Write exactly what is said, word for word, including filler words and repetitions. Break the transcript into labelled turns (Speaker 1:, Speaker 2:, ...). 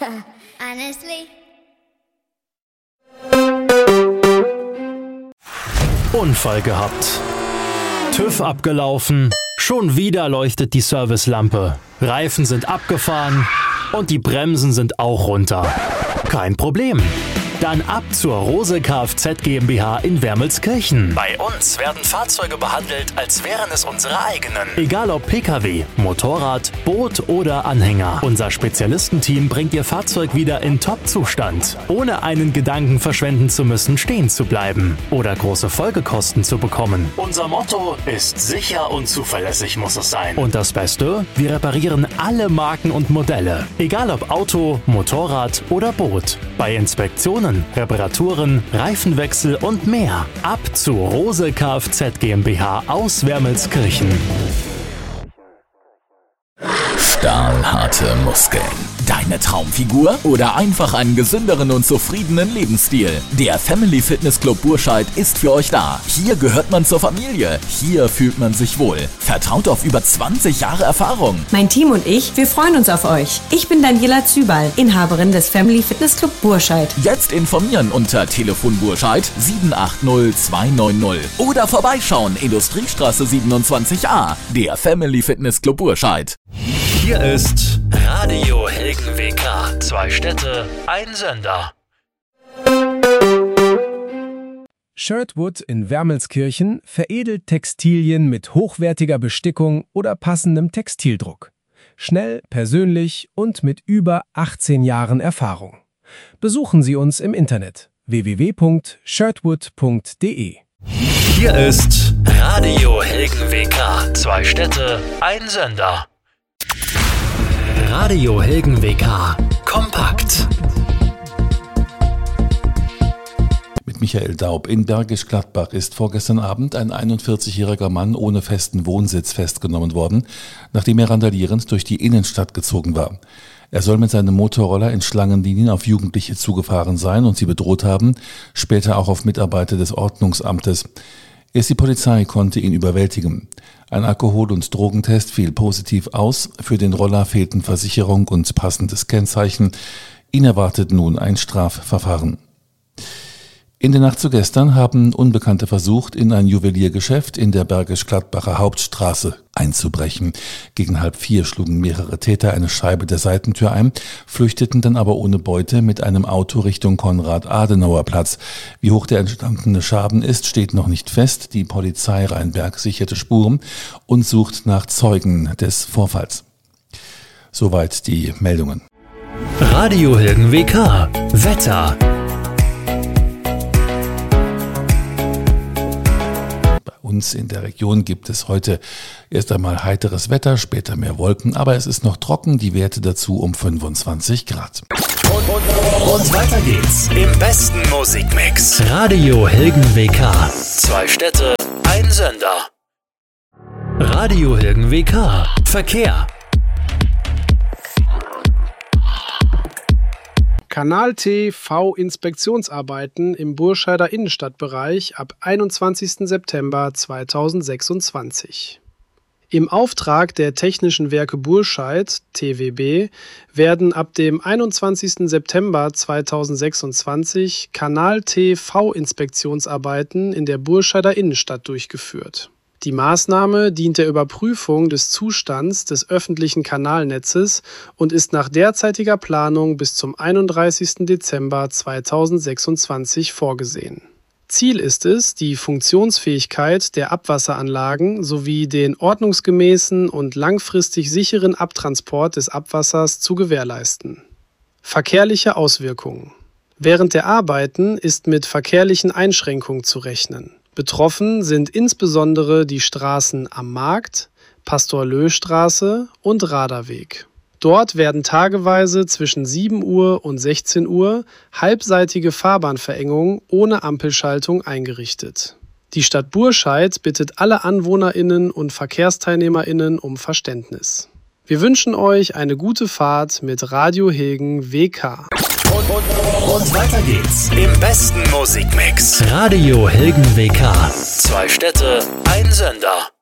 Speaker 1: Honestly.
Speaker 2: Unfall gehabt. TÜV abgelaufen. Schon wieder leuchtet die Servicelampe. Reifen sind abgefahren und die Bremsen sind auch runter. Kein Problem. Dann ab zur Rose Kfz GmbH in Wermelskirchen. Bei uns werden Fahrzeuge behandelt, als wären es unsere eigenen. Egal ob Pkw, Motorrad, Boot oder Anhänger. Unser Spezialistenteam bringt Ihr Fahrzeug wieder in Top-Zustand, ohne einen Gedanken verschwenden zu müssen, stehen zu bleiben oder große Folgekosten zu bekommen. Unser Motto ist: sicher und zuverlässig muss es sein. Und das Beste? Wir reparieren alle Marken und Modelle. Egal ob Auto, Motorrad oder Boot. Bei Inspektionen, Reparaturen, Reifenwechsel und mehr. Ab zu Rose Kfz GmbH aus Wermelskirchen.
Speaker 3: Stahlharte Muskeln. Deine Traumfigur oder einfach einen gesünderen und zufriedenen Lebensstil? Der Family Fitness Club Burscheid ist für euch da. Hier gehört man zur Familie. Hier fühlt man sich wohl. Vertraut auf über zwanzig Jahre Erfahrung.
Speaker 4: Mein Team und ich, wir freuen uns auf euch. Ich bin Daniela Zübal, Inhaberin des Family Fitness Club Burscheid.
Speaker 3: Jetzt informieren unter Telefon Burscheid sieben acht null zwei neun null oder vorbeischauen, Industriestraße siebenundzwanzig a. Der Family Fitness Club Burscheid.
Speaker 2: Hier ist Radio Hilgen W K. Zwei Städte, ein Sender.
Speaker 5: Shirtwood in Wermelskirchen veredelt Textilien mit hochwertiger Bestickung oder passendem Textildruck. Schnell, persönlich und mit über achtzehn Jahren Erfahrung. Besuchen Sie uns im Internet w w w punkt shirtwood punkt d e.
Speaker 2: Hier ist Radio Hilgen W K. Zwei Städte, ein Sender. Radio Hilgen W K. Kompakt.
Speaker 6: Mit Michael Daub. In Bergisch Gladbach ist vorgestern Abend ein einundvierzigjähriger Mann ohne festen Wohnsitz festgenommen worden, nachdem er randalierend durch die Innenstadt gezogen war. Er soll mit seinem Motorroller in Schlangenlinien auf Jugendliche zugefahren sein und sie bedroht haben, später auch auf Mitarbeiter des Ordnungsamtes. Erst die Polizei konnte ihn überwältigen. Ein Alkohol- und Drogentest fiel positiv aus. Für den Roller fehlten Versicherung und passendes Kennzeichen. Ihn erwartet nun ein Strafverfahren. In der Nacht zu gestern haben Unbekannte versucht, in ein Juweliergeschäft in der Bergisch-Gladbacher Hauptstraße einzubrechen. Gegen halb vier schlugen mehrere Täter eine Scheibe der Seitentür ein, flüchteten dann aber ohne Beute mit einem Auto Richtung Konrad-Adenauer-Platz. Wie hoch der entstandene Schaden ist, steht noch nicht fest. Die Polizei Rheinberg sicherte Spuren und sucht nach Zeugen des Vorfalls. Soweit die Meldungen.
Speaker 2: Radio Hilgen W K. Wetter.
Speaker 6: Uns in der Region gibt es heute erst einmal heiteres Wetter, später mehr Wolken, aber es ist noch trocken, die Werte dazu um fünfundzwanzig Grad.
Speaker 2: Und, und, und weiter geht's im besten Musikmix. Radio Hilgen W K. Zwei Städte, ein Sender. Radio Hilgen W K. Verkehr.
Speaker 7: Kanal T V-Inspektionsarbeiten im Burscheider Innenstadtbereich ab einundzwanzigsten September zweitausendsechsundzwanzig. Im Auftrag der Technischen Werke Burscheid, T W B, werden ab dem einundzwanzigsten September zweitausendsechsundzwanzig Kanal T V-Inspektionsarbeiten in der Burscheider Innenstadt durchgeführt. Die Maßnahme dient der Überprüfung des Zustands des öffentlichen Kanalnetzes und ist nach derzeitiger Planung bis zum einunddreißigsten Dezember zweitausendsechsundzwanzig vorgesehen. Ziel ist es, die Funktionsfähigkeit der Abwasseranlagen sowie den ordnungsgemäßen und langfristig sicheren Abtransport des Abwassers zu gewährleisten. Verkehrliche Auswirkungen. Während der Arbeiten ist mit verkehrlichen Einschränkungen zu rechnen. Betroffen sind insbesondere die Straßen Am Markt, Pastor-Löh-Straße und Raderweg. Dort werden tageweise zwischen sieben Uhr und sechzehn Uhr halbseitige Fahrbahnverengungen ohne Ampelschaltung eingerichtet. Die Stadt Burscheid bittet alle AnwohnerInnen und VerkehrsteilnehmerInnen um Verständnis. Wir wünschen euch eine gute Fahrt mit Radio Hilgen W K.
Speaker 2: Und, und, und weiter geht's im besten Musikmix. Radio Hilgen W K. Zwei Städte, ein Sender.